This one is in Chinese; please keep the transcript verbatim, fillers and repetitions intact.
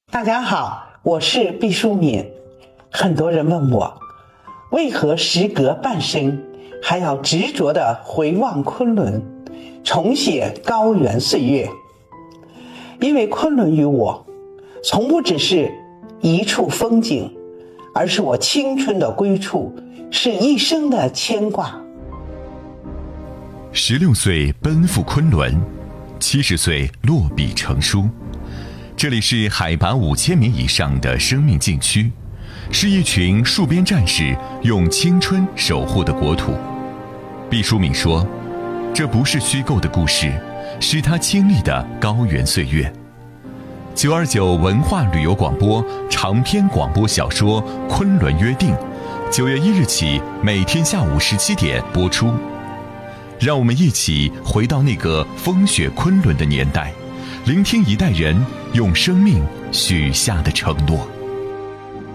大家好，我是毕淑敏。很多人问我，为何时隔半生还要执着地回望昆仑，重写高原岁月？因为昆仑于我，从不只是一处风景，而是我青春的归处，是一生的牵挂。 十六岁奔赴昆仑，七十岁落笔成书。这里是海拔五千米以上的生命禁区，是一群戍边战士用青春守护的国土。毕淑敏说，这不是虚构的故事，是他经历的高原岁月。九二九文化旅游广播长篇广播小说《昆仑约定》，九月一日起每天下午十七点播出。让我们一起回到那个风雪昆仑的年代，聆听一代人用生命许下的承诺。